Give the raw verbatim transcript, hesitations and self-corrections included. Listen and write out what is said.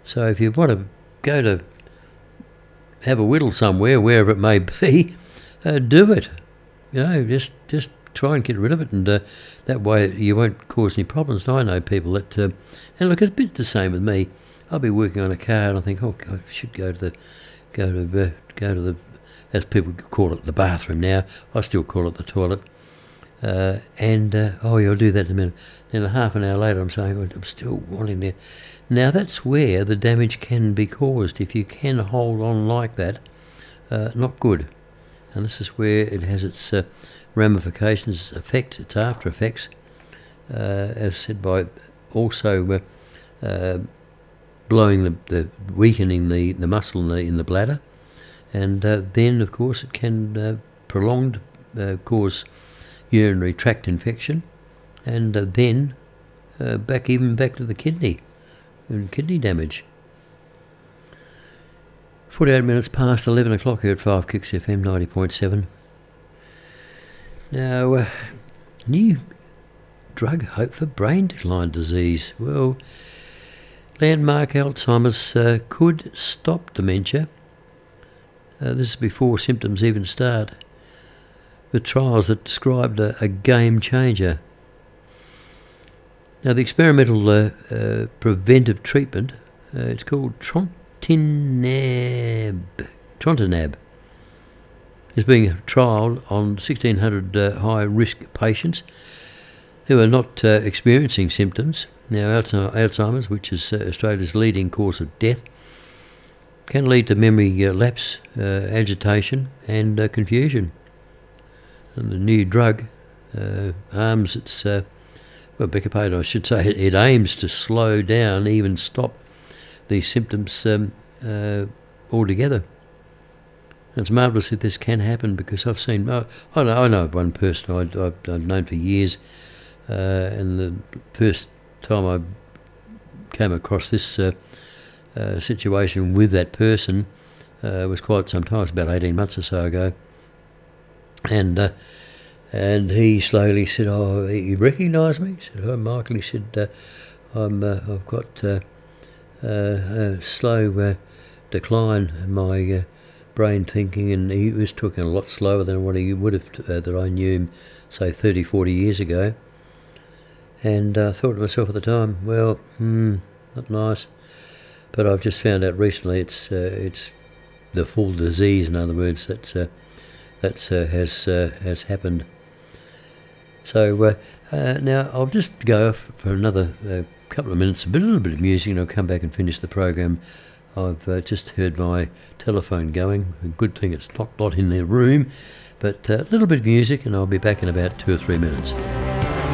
So if you want to go to have a whittle somewhere, wherever it may be, uh, do it. You know, just just try and get rid of it, and uh, that way you won't cause any problems. And I know people that, uh, and look, it's a bit the same with me. I'll be working on a car, and I think, oh, God, I should go to the, go to uh, go to the, as people call it, the bathroom now. I still call it the toilet. Uh, and uh, oh, yeah, I'll do that in a minute. Then a half an hour later, I'm saying, oh, I'm still wanting to. Now that's where the damage can be caused. If you can hold on like that, uh, not good. And this is where it has its uh, ramifications, effects, its after effects, uh, as said by also uh, uh, blowing the, the weakening the, the muscle in the, in the bladder, and uh, then of course it can uh, prolonged uh, cause urinary tract infection, and uh, then uh, back even back to the kidney and kidney damage. forty-eight minutes past eleven o'clock here at five Kicks F M ninety point seven. Now, uh, new drug hope for brain decline disease. Well, landmark Alzheimer's uh, could stop dementia. Uh, this is before symptoms even start. The trials that described a, a game changer. Now, the experimental uh, uh, preventive treatment, uh, it's called Trontinab. Trontinab is being trialled on sixteen hundred uh, high-risk patients who are not uh, experiencing symptoms. Now, Alzheimer's, which is uh, Australia's leading cause of death, can lead to memory uh, lapse, uh, agitation and uh, confusion. And the new drug uh, arms its, uh, well, beg your pardon, I should say, it, it aims to slow down, even stop these symptoms um, uh, altogether. And it's marvellous that this can happen, because I've seen, oh, I know, I know one person I'd, I've, I've known for years, uh, and the first time I came across this uh, uh, situation with that person uh, was quite some time, it was about eighteen months or so ago. And uh, and he slowly said, "Oh, he recognised me." He said, "Oh, Michael," he said, uh, "I'm, uh, I've got uh, uh, a slow uh, decline in my uh, brain thinking," and he was talking a lot slower than what he would have, t- uh, that I knew him, say, thirty, forty years ago. And I uh, thought to myself at the time, well, hmm, not nice. But I've just found out recently it's uh, it's the full disease, in other words, that's uh, that's uh, has uh, has happened. So uh, uh, now I'll just go off for another uh, couple of minutes, a bit, a little bit of music, and I'll come back and finish the program. I've uh, just heard my telephone going. A good thing it's not not in their room, but uh, a little bit of music, and I'll be back in about two or three minutes.